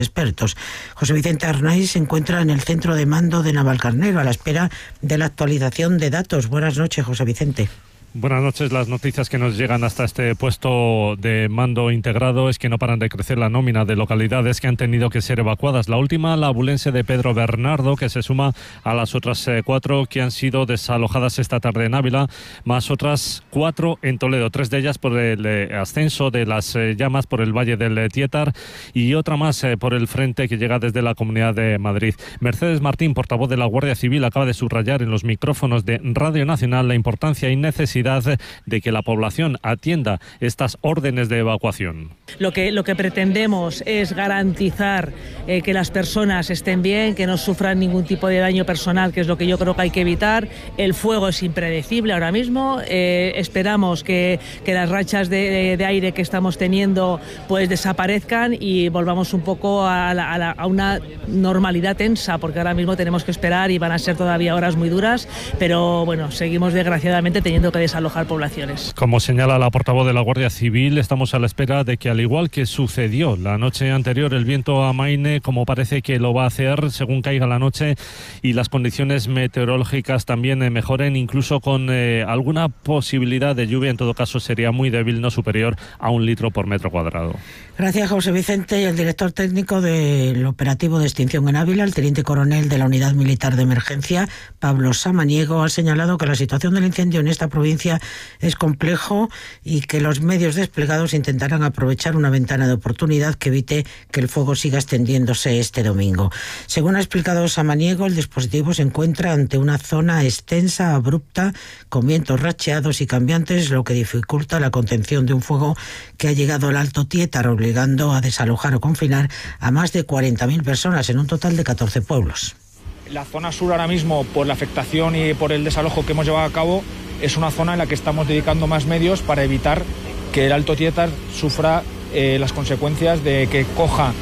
expertos. José Vicente Arnaiz se encuentra en el centro de mando de Navalcarnero a la espera de la actualización de datos. Buenas noches, José Vicente. Buenas noches. Las noticias que nos llegan hasta este puesto de mando integrado es que no paran de crecer la nómina de localidades que han tenido que ser evacuadas. La última, la abulense de Pedro Bernardo, que se suma a las otras 4 que han sido desalojadas esta tarde en Ávila, más otras 4 en Toledo, 3 de ellas por el ascenso de las llamas por el Valle del Tietar y otra más por el frente que llega desde la Comunidad de Madrid. Mercedes Martín, portavoz de la Guardia Civil, acaba de subrayar en los micrófonos de Radio Nacional la importancia y necesidad de que la población atienda estas órdenes de evacuación. Lo que pretendemos es garantizar que las personas estén bien, que no sufran ningún tipo de daño personal, que es lo que yo creo que hay que evitar. El fuego es impredecible ahora mismo. Esperamos que las rachas de aire que estamos teniendo pues desaparezcan y volvamos un poco a una normalidad tensa, porque ahora mismo tenemos que esperar y van a ser todavía horas muy duras, pero bueno, seguimos desgraciadamente teniendo que desalojar poblaciones. Como señala la portavoz de la Guardia Civil, estamos a la espera de que, al igual que sucedió la noche anterior, el viento amaine, como parece que lo va a hacer según caiga la noche, y las condiciones meteorológicas también mejoren, incluso con alguna posibilidad de lluvia. En todo caso sería muy débil, no superior a 1 litro por metro cuadrado. Gracias, José Vicente. Y el director técnico del operativo de extinción en Ávila, el teniente coronel de la Unidad Militar de Emergencia, Pablo Samaniego, ha señalado que la situación del incendio en esta provincia es complejo y que los medios desplegados intentarán aprovechar una ventana de oportunidad que evite que el fuego siga extendiéndose este domingo. Según ha explicado Samaniego, el dispositivo se encuentra ante una zona extensa, abrupta, con vientos racheados y cambiantes, lo que dificulta la contención de un fuego que ha llegado al Alto Tietar, obligando a desalojar o confinar a más de 40.000 personas en un total de 14 pueblos. La zona sur ahora mismo, por la afectación y por el desalojo que hemos llevado a cabo, es una zona en la que estamos dedicando más medios para evitar que el Alto Tietar sufra las consecuencias de que coja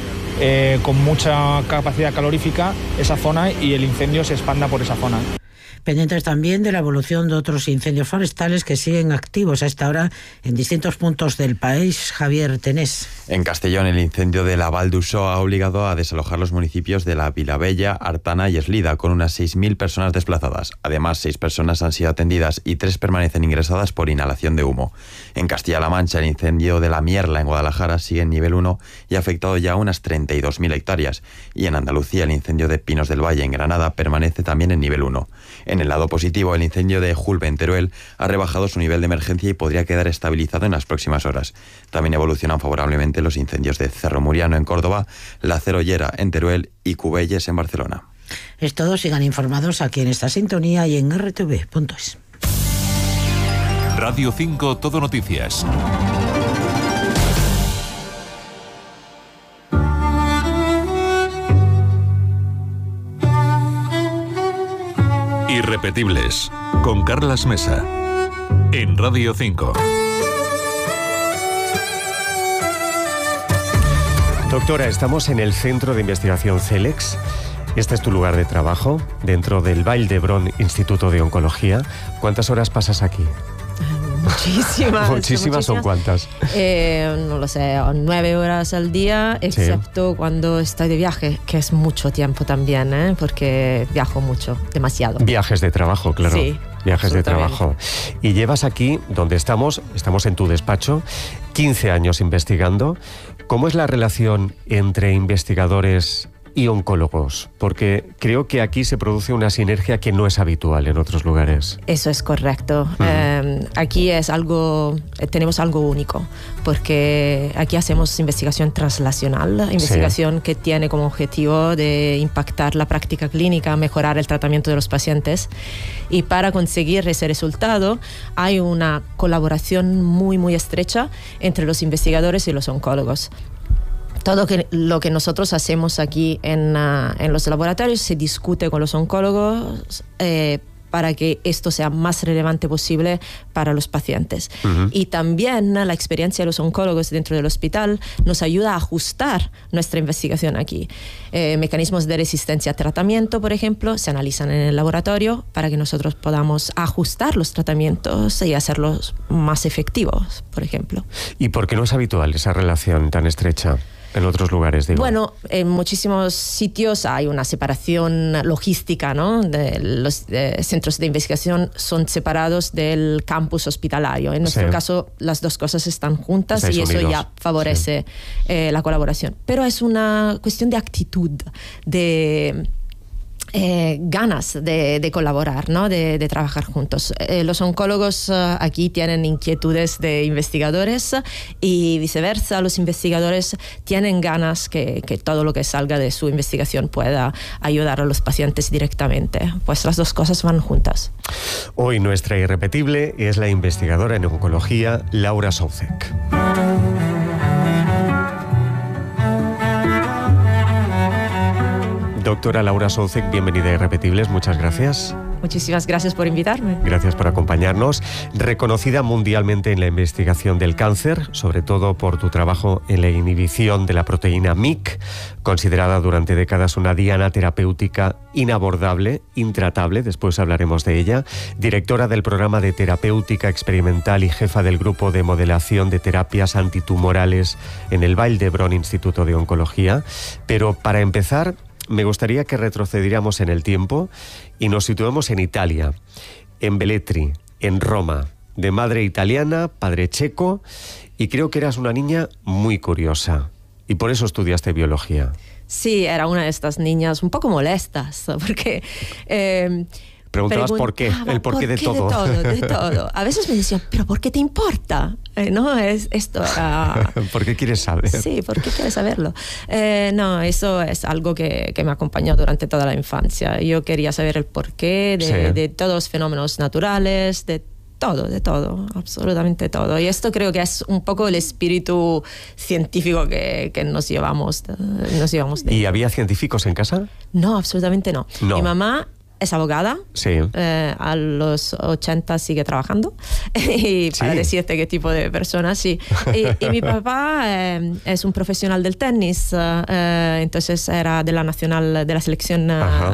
con mucha capacidad calorífica esa zona y el incendio se expanda por esa zona. Pendientes también de la evolución de otros incendios forestales que siguen activos a esta hora en distintos puntos del país. Javier Tenés. En Castellón, el incendio de la Val d'Uixó ha obligado a desalojar los municipios de la Vilavella, Artana y Eslida, con unas 6.000 personas desplazadas. Además, 6 personas han sido atendidas y 3 permanecen ingresadas por inhalación de humo. En Castilla-La Mancha, el incendio de la Mierla en Guadalajara sigue en nivel 1 y ha afectado ya unas 32.000 hectáreas. Y en Andalucía, el incendio de Pinos del Valle en Granada permanece también en nivel 1. En el lado positivo, el incendio de Julbe en Teruel ha rebajado su nivel de emergencia y podría quedar estabilizado en las próximas horas. También evolucionan favorablemente los incendios de Cerro Muriano en Córdoba, La Cerollera en Teruel y Cubelles en Barcelona. Es todo. Sigan informados aquí en esta sintonía y en rtv.es. Radio 5 Todo Noticias. Irrepetibles, con Carlas Mesa, en Radio 5. Doctora, estamos en el Centro de Investigación CELEX. Este es tu lugar de trabajo, dentro del Vall d'Hebron Instituto de Oncología. ¿Cuántas horas pasas aquí? Muchísimas. ¿Muchísimas son cuántas? No lo sé, 9 horas al día, excepto cuando estoy de viaje, que es mucho tiempo también, porque viajo mucho, demasiado. Viajes de trabajo, claro. Sí. Viajes de trabajo. Y llevas aquí, donde estamos en tu despacho, 15 años investigando. ¿Cómo es la relación entre investigadores y oncólogos? Porque creo que aquí se produce una sinergia que no es habitual en otros lugares. Eso es correcto. Aquí tenemos algo único, porque aquí hacemos investigación translacional, investigación que tiene como objetivo de impactar la práctica clínica, mejorar el tratamiento de los pacientes. Y para conseguir ese resultado hay una colaboración muy, muy estrecha entre los investigadores y los oncólogos. Todo lo que nosotros hacemos aquí en los laboratorios se discute con los oncólogos para que esto sea más relevante posible para los pacientes. Y también la experiencia de los oncólogos dentro del hospital nos ayuda a ajustar nuestra investigación aquí. Mecanismos de resistencia a tratamiento, por ejemplo, se analizan en el laboratorio para que nosotros podamos ajustar los tratamientos y hacerlos más efectivos, por ejemplo. ¿Y por qué no es habitual esa relación tan estrecha? en otros lugares, digo. Bueno, en muchísimos sitios hay una separación logística, ¿no? Los centros de investigación son separados del campus hospitalario. En nuestro caso, las dos cosas están juntas y eso ya favorece la colaboración. Pero es una cuestión de actitud, de ganas de colaborar, ¿no? de trabajar juntos. Los oncólogos aquí tienen inquietudes de investigadores y viceversa, los investigadores tienen ganas que todo lo que salga de su investigación pueda ayudar a los pacientes directamente. Pues las dos cosas van juntas. Hoy nuestra irrepetible es la investigadora en oncología Laura Soucek. Doctora Laura Soucek, bienvenida a Irrepetibles, muchas gracias. Muchísimas gracias por invitarme. Gracias por acompañarnos. Reconocida mundialmente en la investigación del cáncer, sobre todo por tu trabajo en la inhibición de la proteína MYC, considerada durante décadas una diana terapéutica inabordable, intratable, después hablaremos de ella, directora del programa de terapéutica experimental y jefa del grupo de modelación de terapias antitumorales en el Vall d'Hebron Instituto de Oncología. Pero para empezar, me gustaría que retrocediéramos en el tiempo y nos situemos en Italia, en Velletri, en Roma, de madre italiana, padre checo, y creo que eras una niña muy curiosa y por eso estudiaste biología. Sí, era una de estas niñas un poco molestas, porque... Preguntabas por qué, el porqué de todo. De todo. A veces me decían, ¿pero por qué te importa? No, esto era... ¿Por qué quieres saber? Sí, ¿por qué quieres saberlo? No, eso es algo que me acompañó durante toda la infancia. Yo quería saber el porqué de todos los fenómenos naturales, de todo, absolutamente todo. Y esto creo que es un poco el espíritu científico que nos llevamos de... ¿Y había científicos en casa? No, absolutamente no. Mi mamá es abogada, a los 80 sigue trabajando, y para decirte qué tipo de persona, sí. Y mi papá es un profesional del tenis, entonces era de la nacional, de la selección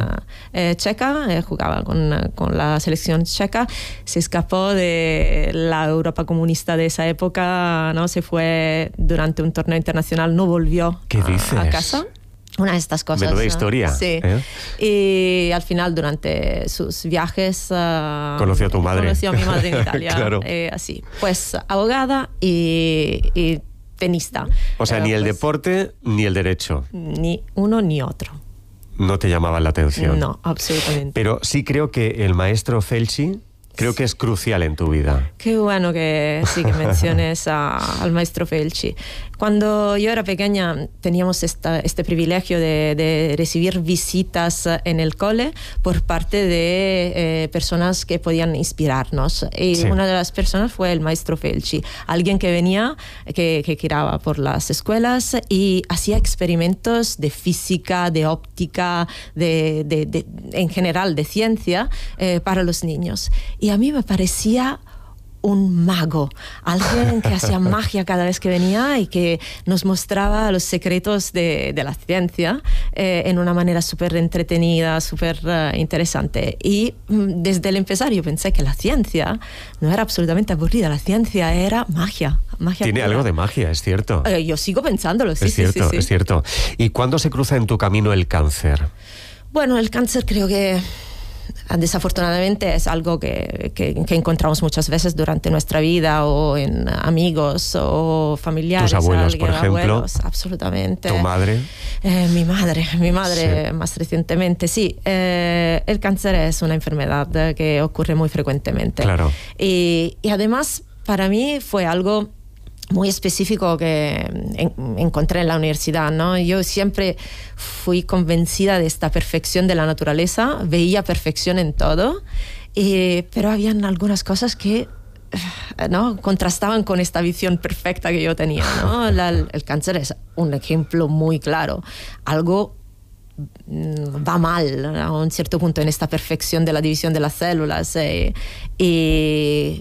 checa, jugaba con la selección checa, se escapó de la Europa comunista de esa época, ¿no? Se fue durante un torneo internacional, no volvió a casa. Una de estas cosas. Menuda historia. Sí. Y al final, durante sus viajes... conoció a tu madre. Conoció a mi madre en Italia. Claro. Así. Pues abogada y tenista. O sea, ni el deporte ni el derecho. Ni uno ni otro. No te llamaban la atención. No, absolutamente. Pero sí creo que el maestro Felci... Creo que es crucial en tu vida. Qué bueno que sí que menciones al maestro Felci. Cuando yo era pequeña teníamos este privilegio de recibir visitas en el cole por parte de personas que podían inspirarnos. Y una de las personas fue el maestro Felci, alguien que venía, que giraba por las escuelas y hacía experimentos de física, de óptica, en general de ciencia para los niños. Y a mí me parecía un mago, alguien que hacía magia cada vez que venía y que nos mostraba los secretos de la ciencia en una manera súper entretenida, súper interesante. Y desde el empezar yo pensé que la ciencia no era absolutamente aburrida, la ciencia era magia. Tiene pura. Algo de magia, es cierto. Yo sigo pensándolo, sí. Es cierto. ¿Y cuándo se cruza en tu camino el cáncer? Bueno, el cáncer creo que desafortunadamente es algo que encontramos muchas veces durante nuestra vida, o en amigos o familiares. ¿Tus abuelos, por ejemplo? Abuelos, absolutamente. ¿Tu madre? Mi madre más recientemente, sí. El cáncer es una enfermedad que ocurre muy frecuentemente. Claro. Y además, para mí fue algo muy específico que encontré en la universidad, ¿no? Yo siempre fui convencida de esta perfección de la naturaleza, veía perfección en todo, pero habían algunas cosas que ¿no? contrastaban con esta visión perfecta que yo tenía, ¿no? El cáncer es un ejemplo muy claro. Algo va mal a un cierto punto en esta perfección de la división de las células, y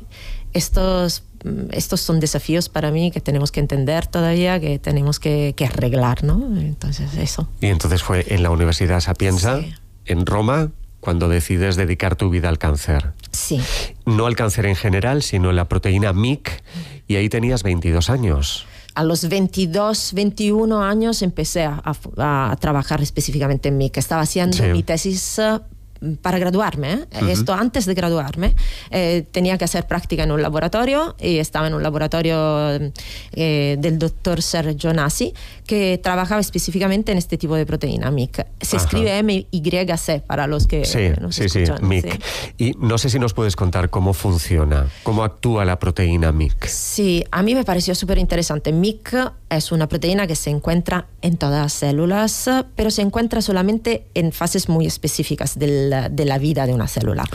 estos son desafíos para mí que tenemos que entender todavía, que tenemos que arreglar, ¿no? Entonces, eso. Y entonces fue en la Universidad Sapienza, en Roma, cuando decides dedicar tu vida al cáncer. Sí. No al cáncer en general, sino la proteína MYC, y ahí tenías 22 años. a los 22, 21 años empecé a trabajar específicamente en MIC. Estaba haciendo mi tesis para graduarme, esto antes de graduarme, tenía que hacer práctica en un laboratorio y estaba en un laboratorio del doctor Sergio Nasi, que trabajaba específicamente en este tipo de proteína, MIC. Se escribe MYC para los que nos escuchan. MIC. Sí. Y no sé si nos puedes contar cómo funciona, cómo actúa la proteína MIC. Sí, a mí me pareció súper interesante. MIC es una proteína que se encuentra en todas las células, pero se encuentra solamente en fases muy específicas de la vida de una célula.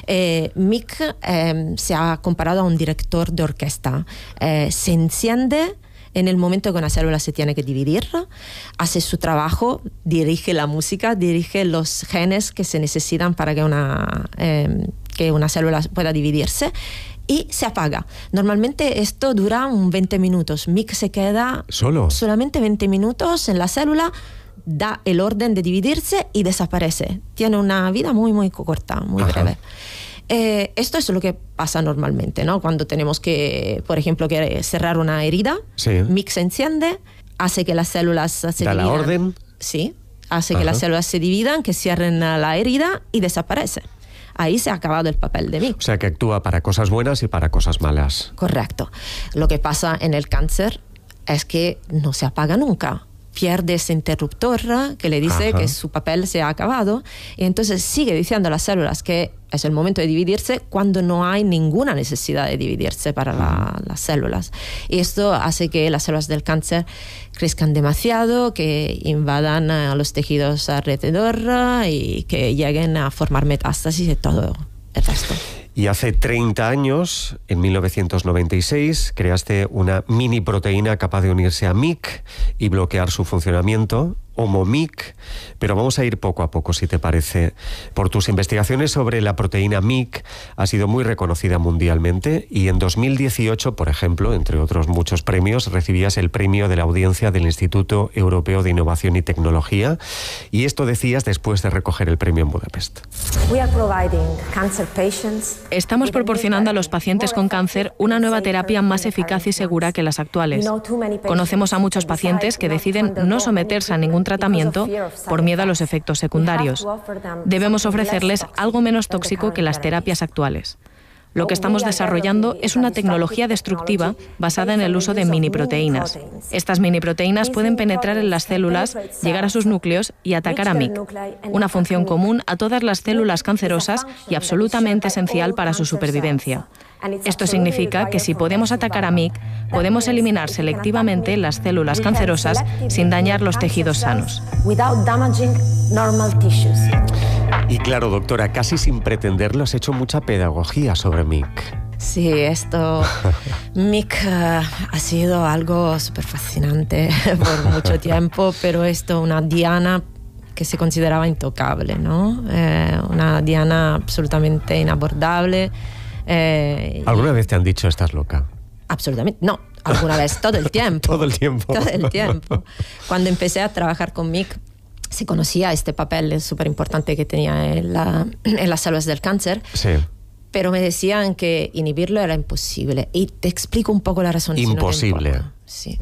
MIC se ha comparado a un director de orquesta. Se enciende en el momento que una célula se tiene que dividir, hace su trabajo, dirige la música, dirige los genes que se necesitan para que una célula pueda dividirse, y se apaga. Normalmente esto dura 20 minutos. MIC se queda solamente 20 minutos en la célula, da el orden de dividirse y desaparece. Tiene una vida muy, muy corta, muy breve. Esto es lo que pasa normalmente, ¿no? Cuando tenemos que, por ejemplo, que cerrar una herida, MIC se enciende, hace que las células se dividan. ¿Da la orden? Sí, hace que las células se dividan, que cierren la herida y desaparece. Ahí se ha acabado el papel de MIC. O sea, que actúa para cosas buenas y para cosas malas. Correcto. Lo que pasa en el cáncer es que no se apaga nunca. Pierde ese interruptor que le dice que su papel se ha acabado, y entonces sigue diciendo a las células que es el momento de dividirse cuando no hay ninguna necesidad de dividirse para las células. Y esto hace que las células del cáncer crezcan demasiado, que invadan a los tejidos alrededor y que lleguen a formar metástasis y todo el resto. Y hace 30 años, en 1996, creaste una mini proteína capaz de unirse a MIC y bloquear su funcionamiento, HomoMIC, pero vamos a ir poco a poco, si te parece. Por tus investigaciones sobre la proteína MIC, ha sido muy reconocida mundialmente, y en 2018, por ejemplo, entre otros muchos premios, recibías el premio de la audiencia del Instituto Europeo de Innovación y Tecnología, y esto decías después de recoger el premio en Budapest. Estamos proporcionando a los pacientes con cáncer una nueva terapia más eficaz y segura que las actuales. Conocemos a muchos pacientes que deciden no someterse a ningún tratamiento por miedo a los efectos secundarios. Debemos ofrecerles algo menos tóxico que las terapias actuales. Lo que estamos desarrollando es una tecnología destructiva basada en el uso de miniproteínas. Estas miniproteínas pueden penetrar en las células, llegar a sus núcleos y atacar a MIC, una función común a todas las células cancerosas y absolutamente esencial para su supervivencia. Esto significa que si podemos atacar a MIC, podemos eliminar selectivamente las células cancerosas sin dañar los tejidos sanos. Y claro, doctora, casi sin pretenderlo has hecho mucha pedagogía sobre MIC. Sí, MIC ha sido algo súper fascinante por mucho tiempo, pero esto una diana que se consideraba intocable, ¿no? Una diana absolutamente inabordable. ¿Alguna vez te han dicho estás loca? Absolutamente, no. Alguna vez, todo el tiempo. Todo el tiempo. Todo el tiempo. Cuando empecé a trabajar con MIC, se conocía este papel súper importante que tenía en las células del cáncer. Sí. Pero me decían que inhibirlo era imposible. Y te explico un poco la razón. Imposible. Si no sí.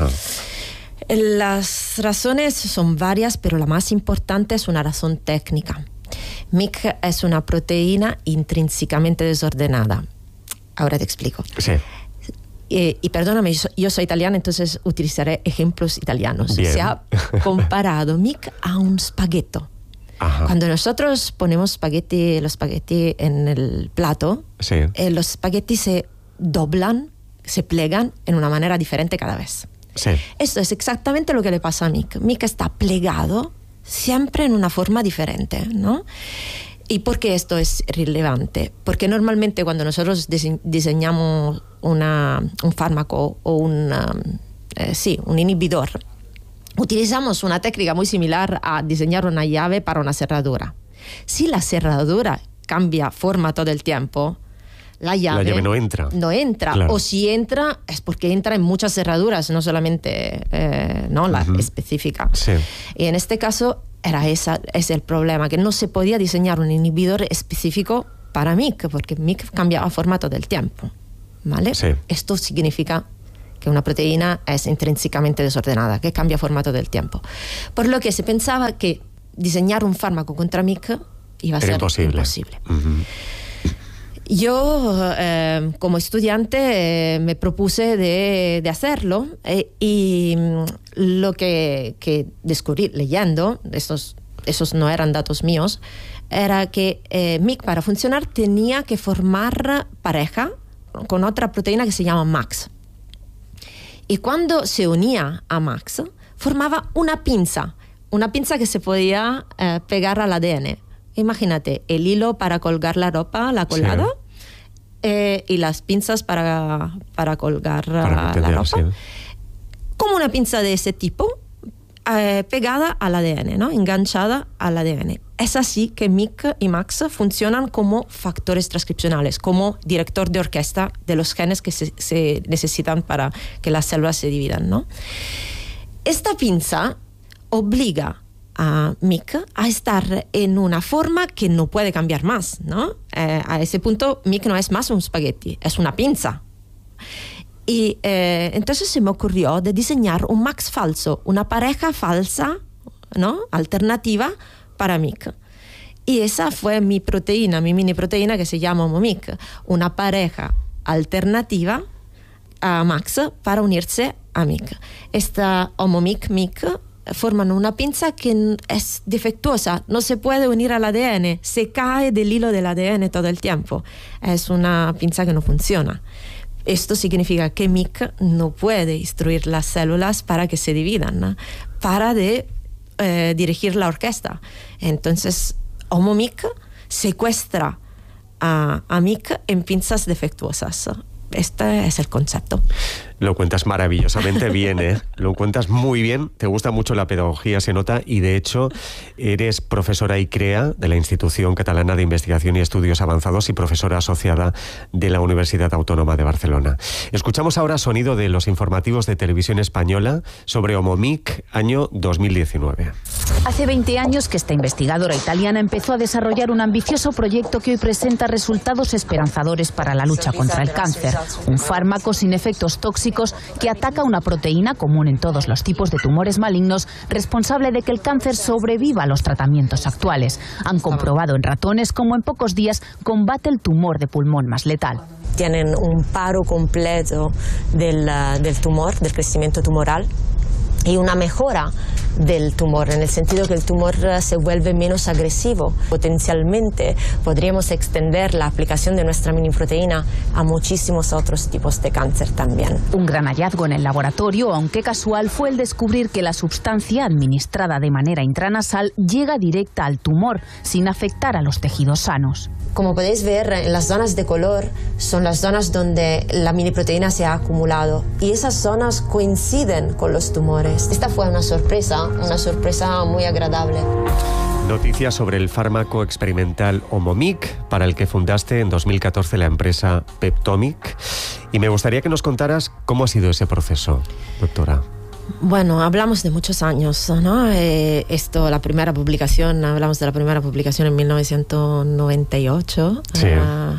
Las razones son varias, pero la más importante es una razón técnica. MIC es una proteína intrínsecamente desordenada. Ahora te explico. Sí. Y perdóname, yo soy italiana, entonces utilizaré ejemplos italianos. Bien. Se ha comparado MIC a un spaghetto. Cuando nosotros ponemos los spaghetti en el plato, los spaghetti se doblan, se plegan en una manera diferente cada vez. Sí. Esto es exactamente lo que le pasa a MIC. MIC está plegado siempre en una forma diferente, ¿no? ¿Y por qué esto es relevante? Porque normalmente cuando nosotros diseñamos un fármaco o un inhibidor, utilizamos una técnica muy similar a diseñar una llave para una cerradura. Si la cerradura cambia forma todo el tiempo, la llave no entra. No entra. Claro. O si entra, es porque entra en muchas cerraduras, no solamente la específica. Sí. Y en este caso es el problema, que no se podía diseñar un inhibidor específico para MIC, porque MIC cambiaba forma todo el tiempo. ¿Vale? Sí. Esto significa que una proteína es intrínsecamente desordenada, que cambia formato del tiempo. Por lo que se pensaba que diseñar un fármaco contra MYC iba a ser imposible. Yo, como estudiante, me propuse de hacerlo y lo que descubrí leyendo, esos no eran datos míos, era que MYC para funcionar tenía que formar pareja con otra proteína que se llama MAX. Y cuando se unía a MAX, formaba una pinza que se podía pegar al ADN. Imagínate, el hilo para colgar la ropa, la colada, y las pinzas para colgar la ropa. Sí. Como una pinza de ese tipo, pegada al ADN, ¿no? Enganchada al ADN. Es así que MYC y MAX funcionan como factores transcripcionales, como director de orquesta de los genes que se necesitan para que las células se dividan, ¿no? Esta pinza obliga a MYC a estar en una forma que no puede cambiar más, ¿no? A ese punto MYC no es más un espagueti, es una pinza. Y entonces se me ocurrió de diseñar un MAX falso, una pareja falsa, ¿no? Alternativa para MYC. Y esa fue mi proteína, mi mini proteína que se llama HomoMYC, una pareja alternativa a MAX para unirse a MYC. Esta HomoMYC-MYC forman una pinza que es defectuosa, no se puede unir al ADN, se cae del hilo del ADN todo el tiempo. Es una pinza que no funciona. Esto significa que MYC no puede instruir las células para que se dividan, ¿no? Para dirigir la orquesta. Entonces, HomoMYC secuestra a MYC en pinzas defectuosas. Este es el concepto. Lo cuentas maravillosamente bien, ¿eh? Lo cuentas muy bien, te gusta mucho la pedagogía, se nota, y de hecho eres profesora ICREA de la Institución Catalana de Investigación y Estudios Avanzados y profesora asociada de la Universidad Autónoma de Barcelona. Escuchamos ahora sonido de los informativos de Televisión Española sobre HomoMYC, año 2019. Hace 20 años que esta investigadora italiana empezó a desarrollar un ambicioso proyecto que hoy presenta resultados esperanzadores para la lucha contra el cáncer. Un fármaco sin efectos tóxicos que ataca una proteína común en todos los tipos de tumores malignos, responsable de que el cáncer sobreviva a los tratamientos actuales. Han comprobado en ratones cómo en pocos días combate el tumor de pulmón más letal. Tienen un paro completo del tumor, del crecimiento tumoral, y una mejora del tumor, en el sentido que el tumor se vuelve menos agresivo. Potencialmente podríamos extender la aplicación de nuestra miniproteína a muchísimos otros tipos de cáncer también. Un gran hallazgo en el laboratorio, aunque casual, fue el descubrir que la sustancia administrada de manera intranasal llega directa al tumor, sin afectar a los tejidos sanos. Como podéis ver, en las zonas de color son las zonas donde la miniproteína se ha acumulado, y esas zonas coinciden con los tumores. Esta fue una sorpresa muy agradable. Noticias sobre el fármaco experimental HomoMYC, para el que fundaste en 2014 la empresa Peptomic. Y me gustaría que nos contaras cómo ha sido ese proceso, doctora. Bueno, hablamos de muchos años, ¿no? Hablamos de la primera publicación en 1998. Sí.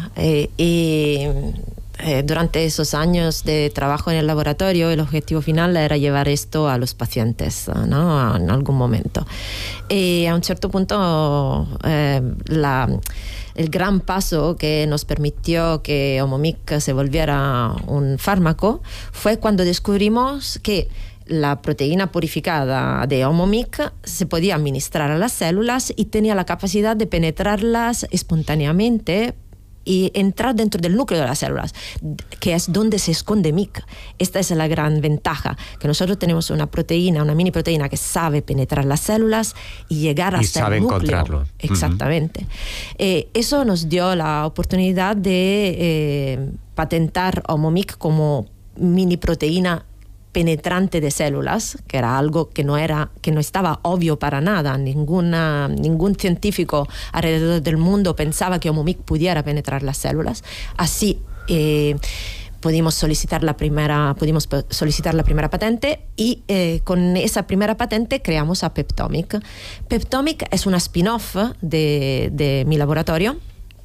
Durante esos años de trabajo en el laboratorio, el objetivo final era llevar esto a los pacientes, ¿no? En algún momento. Y a un cierto punto, el gran paso que nos permitió que HomoMYC se volviera un fármaco fue cuando descubrimos que la proteína purificada de HomoMYC se podía administrar a las células y tenía la capacidad de penetrarlas espontáneamente y entrar dentro del núcleo de las células, que es donde se esconde MYC. Esta es la gran ventaja, que nosotros tenemos una proteína, una mini proteína que sabe penetrar las células y llegar hasta el núcleo. Encontrarlo. Exactamente. Eso nos dio la oportunidad de patentar HomoMYC como mini proteína penetrante de células, que era algo que no estaba obvio para nada. Ningún científico alrededor del mundo pensaba que HomoMYC pudiera penetrar las células. Así pudimos solicitar la primera patente y con esa primera patente creamos a Peptomic. Peptomic es una spin-off de mi laboratorio.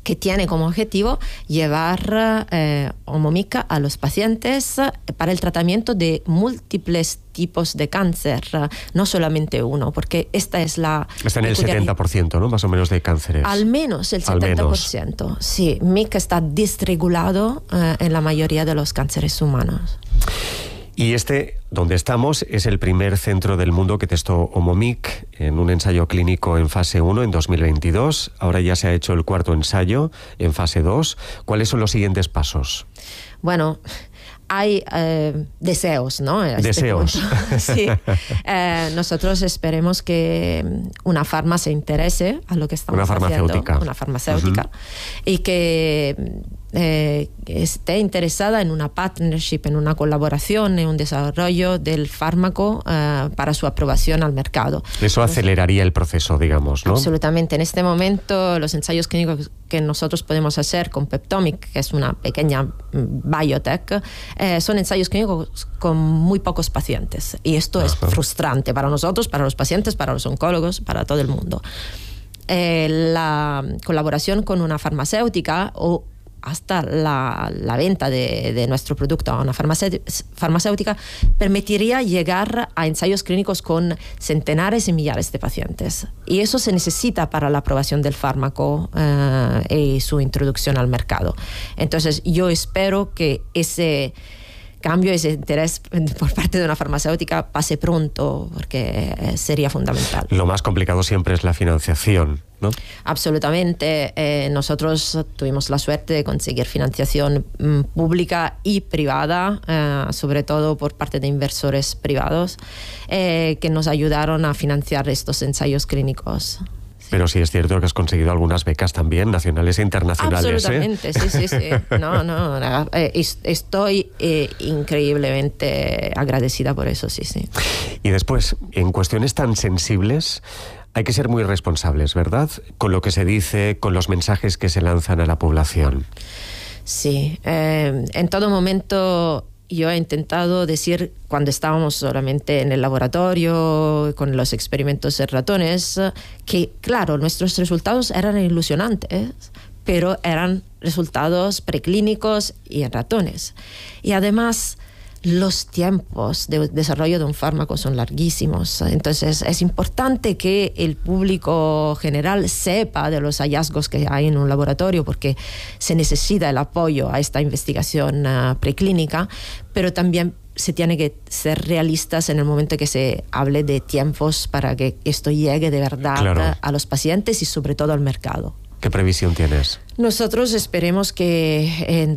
que tiene como objetivo llevar Omomic a los pacientes para el tratamiento de múltiples tipos de cáncer, no solamente uno, porque esta es la... Está en el 70%, ¿no? Más o menos de cánceres. Al menos el 70%. Sí, MIC está desregulado en la mayoría de los cánceres humanos. Y donde estamos, es el primer centro del mundo que testó Omomic en un ensayo clínico en fase 1 en 2022. Ahora ya se ha hecho el cuarto ensayo en fase 2. ¿Cuáles son los siguientes pasos? Bueno, hay deseos, ¿no? Deseos. Sí. Nosotros esperemos que una farma se interese a lo que estamos haciendo. Una farmacéutica. Y que esté interesada en una partnership, en una colaboración, en un desarrollo del fármaco para su aprobación al mercado. Eso aceleraría el proceso, digamos, ¿no? Absolutamente. En este momento, los ensayos clínicos que nosotros podemos hacer con Peptomic, que es una pequeña biotech, son ensayos clínicos con muy pocos pacientes. Y esto es frustrante para nosotros, para los pacientes, para los oncólogos, para todo el mundo. La colaboración con una farmacéutica o hasta la venta de nuestro producto a una farmacéutica permitiría llegar a ensayos clínicos con centenares y millares de pacientes. Y eso se necesita para la aprobación del fármaco y su introducción al mercado. Entonces, yo espero que ese cambio, ese interés por parte de una farmacéutica pase pronto, porque sería fundamental. Lo más complicado siempre es la financiación, ¿no? Absolutamente. Nosotros tuvimos la suerte de conseguir financiación pública y privada, sobre todo por parte de inversores privados, que nos ayudaron a financiar estos ensayos clínicos. Pero sí es cierto que has conseguido algunas becas también, nacionales e internacionales. Absolutamente, sí. No, estoy increíblemente agradecida por eso, sí. Y después, en cuestiones tan sensibles, hay que ser muy responsables, ¿verdad? Con lo que se dice, con los mensajes que se lanzan a la población. Sí, en todo momento yo he intentado decir, cuando estábamos solamente en el laboratorio con los experimentos en ratones, que claro, nuestros resultados eran ilusionantes, pero eran resultados preclínicos y en ratones. Y además, los tiempos de desarrollo de un fármaco son larguísimos. Entonces, es importante que el público general sepa de los hallazgos que hay en un laboratorio, porque se necesita el apoyo a esta investigación preclínica, pero también se tiene que ser realistas en el momento que se hable de tiempos para que esto llegue de verdad a los pacientes y sobre todo al mercado. ¿Qué previsión tienes? Nosotros esperemos que en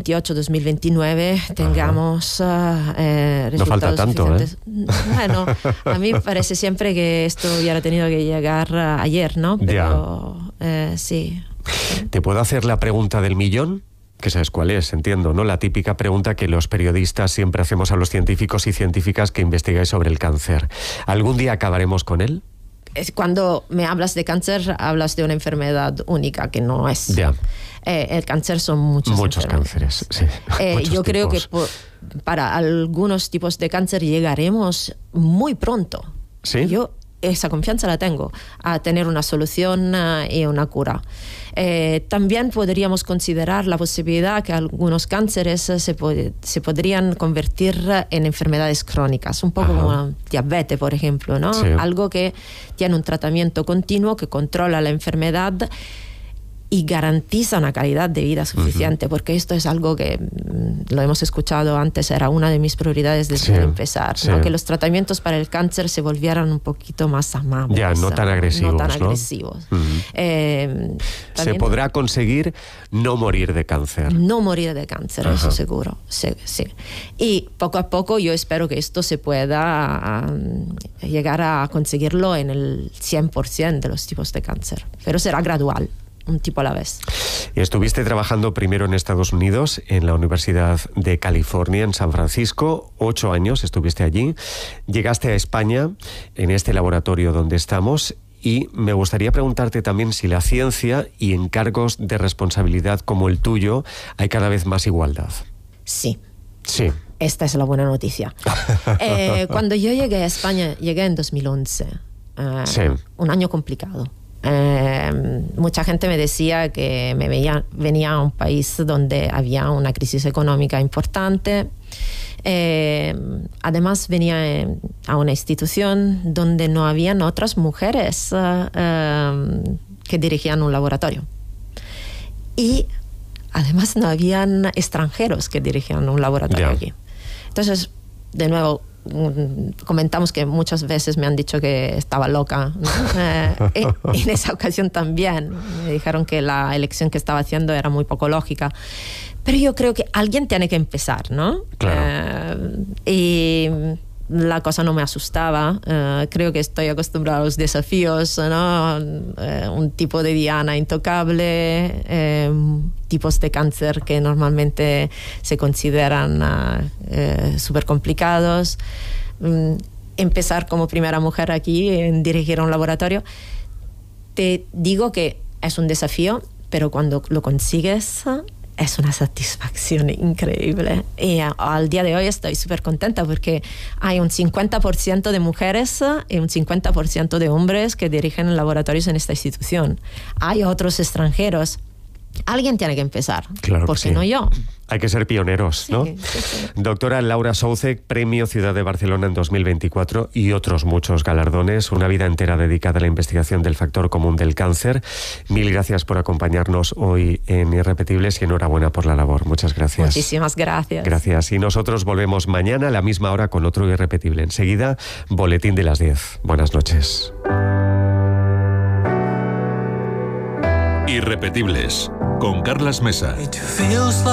2028-2029 tengamos resultados no falta tanto, suficientes. Bueno, a mí me parece siempre que esto hubiera tenido que llegar ayer, ¿no? Pero sí. ¿Te puedo hacer la pregunta del millón? Que sabes cuál es, entiendo, ¿no? La típica pregunta que los periodistas siempre hacemos a los científicos y científicas que investigáis sobre el cáncer. ¿Algún día acabaremos con él? Cuando me hablas de cáncer, hablas de una enfermedad única, que no es. Ya. El cáncer son muchos cánceres, sí. Yo creo que para algunos tipos de cáncer llegaremos muy pronto. ¿Sí? Yo esa confianza la tengo, a tener una solución y una cura. También podríamos considerar la posibilidad que algunos cánceres se podrían convertir en enfermedades crónicas, un poco como diabetes, por ejemplo, ¿no? Sí. Algo que tiene un tratamiento continuo que controla la enfermedad y garantiza una calidad de vida suficiente, porque esto es algo que lo hemos escuchado antes, era una de mis prioridades desde empezar, ¿no? Que los tratamientos para el cáncer se volvieran un poquito más amables. Ya, no tan agresivos. No tan agresivos. Se podrá conseguir no morir de cáncer. No morir de cáncer, eso seguro. Sí. Y poco a poco yo espero que esto se pueda llegar a conseguirlo en el 100% de los tipos de cáncer, pero será gradual. Un tipo a la vez. Estuviste trabajando primero en Estados Unidos, en la Universidad de California, en San Francisco. 8 años estuviste allí. Llegaste a España, en este laboratorio donde estamos, y me gustaría preguntarte también si la ciencia y en cargos de responsabilidad como el tuyo hay cada vez más igualdad. Sí. Sí. Esta es la buena noticia. Cuando yo llegué a España, llegué en 2011. Un año complicado. Mucha gente me decía que venía a un país donde había una crisis económica importante. Además venía a una institución donde no habían otras mujeres que dirigían un laboratorio. Y además no habían extranjeros que dirigían un laboratorio aquí. Entonces, de nuevo, comentamos que muchas veces me han dicho que estaba loca, ¿no? En esa ocasión también me dijeron que la elección que estaba haciendo era muy poco lógica, pero yo creo que alguien tiene que empezar, ¿no? Claro. Y la cosa no me asustaba. Creo que estoy acostumbrada a los desafíos, ¿no? Un tipo de diana intocable, tipos de cáncer que normalmente se consideran súper complicados. Empezar como primera mujer aquí en dirigir un laboratorio, te digo que es un desafío, pero cuando lo consigues es una satisfacción increíble. Y al día de hoy estoy súper contenta porque hay un 50% de mujeres y un 50% de hombres que dirigen laboratorios en esta institución. Hay otros extranjeros. Alguien tiene que empezar. Claro, ¿por qué no yo? Hay que ser pioneros, ¿no? Sí. Doctora Laura Soucek, Premio Ciudad de Barcelona en 2024 y otros muchos galardones, una vida entera dedicada a la investigación del factor común del cáncer. Mil gracias por acompañarnos hoy en Irrepetibles y enhorabuena por la labor. Muchas gracias. Muchísimas gracias. Gracias. Y nosotros volvemos mañana a la misma hora con otro Irrepetible. Enseguida, Boletín de las 10. Buenas noches. Irrepetibles, con Carlas Mesa.